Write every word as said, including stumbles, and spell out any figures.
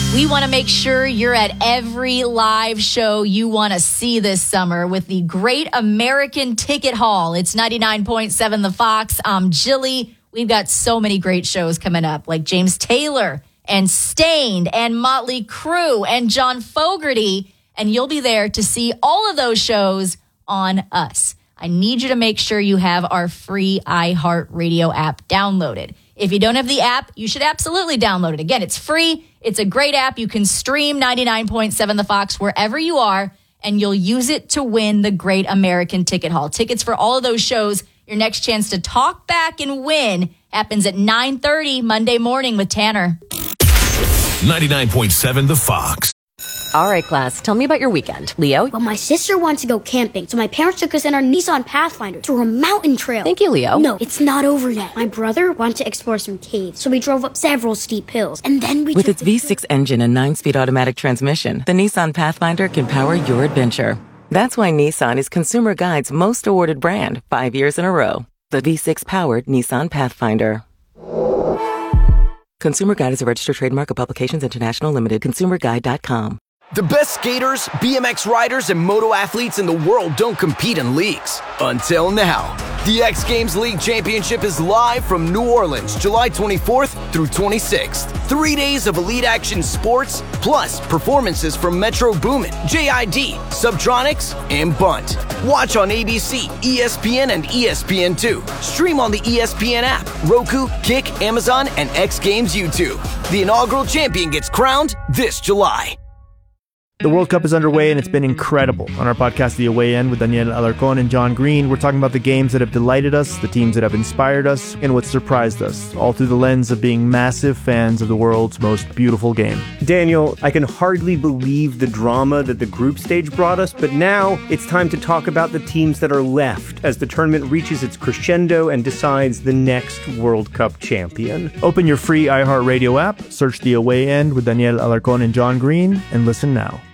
We want to make sure you're at every live show you want to see this summer with the Great American Ticket Hall. It's ninety-nine point seven The Fox. I'm Jilly. We've got so many great shows coming up, like James Taylor and Stained and Motley Crue and John Fogerty. And you'll be there to see all of those shows on us. I need you to make sure you have our free iHeartRadio app downloaded. If you don't have the app, you should absolutely download it. Again, it's free. It's a great app. You can stream ninety-nine point seven The Fox wherever you are, and you'll use it to win the Great American Ticket Hall. Tickets for all of those shows. Your next chance to talk back and win happens at nine thirty Monday morning with Tanner. ninety-nine point seven The Fox. All right, class, tell me about your weekend. Leo? Well, my sister wants to go camping, so my parents took us in our Nissan Pathfinder to a mountain trail. Thank you, Leo. No, it's not over yet. My brother wanted to explore some caves, so we drove up several steep hills, and then we With took its V six engine and nine-speed automatic transmission, the Nissan Pathfinder can power your adventure. That's why Nissan is Consumer Guide's most awarded brand, five years in a row. The V six-powered Nissan Pathfinder. Consumer Guide is a registered trademark of Publications International Limited. consumer guide dot com. The best skaters, B M X riders, and moto athletes in the world don't compete in leagues. Until now. The X Games League Championship is live from New Orleans, July twenty-fourth through twenty-sixth. Three days of elite action sports, plus performances from Metro Boomin, J I D, Subtronics, and Bunt. Watch on A B C, E S P N, and E S P N two. Stream on the E S P N app, Roku, Kick, Amazon, and X Games YouTube. The inaugural champion gets crowned this July. The World Cup is underway, and it's been incredible. On our podcast, The Away End, with Daniel Alarcón and John Green, we're talking about the games that have delighted us, the teams that have inspired us, and what surprised us, all through the lens of being massive fans of the world's most beautiful game. Daniel, I can hardly believe the drama that the group stage brought us, but now it's time to talk about the teams that are left as the tournament reaches its crescendo and decides the next World Cup champion. Open your free iHeartRadio app, search The Away End with Daniel Alarcón and John Green, and listen now.